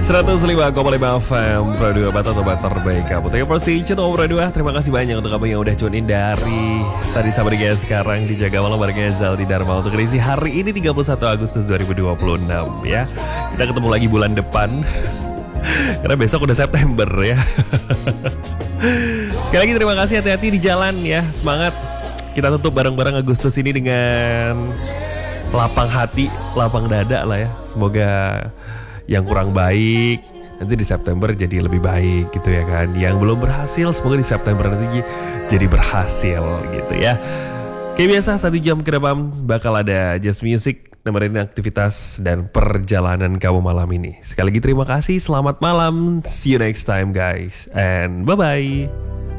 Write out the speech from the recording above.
105,5 FM Radio Batas Sobat terbaik kamu. Thank you for staying tune over Radio. Terima kasih banyak untuk kamu yang udah tune in dari tadi sampai dengan sekarang di Jaga Malam bareng Zaldi Dharma untuk edisi hari ini 31 Agustus 2026 ya. Kita ketemu lagi bulan depan karena besok udah September ya. Sekali lagi terima kasih, hati-hati di jalan ya. Semangat. Kita tutup bareng-bareng Agustus ini dengan lapang hati, lapang dada lah ya. Semoga yang kurang baik nanti di September jadi lebih baik gitu ya kan. Yang belum berhasil semoga di September nanti jadi berhasil gitu ya. Kayak biasa 1 jam ke depan bakal ada Just Music nemenin aktivitas dan perjalanan kamu malam ini. Sekali lagi terima kasih, selamat malam. See you next time guys and bye-bye.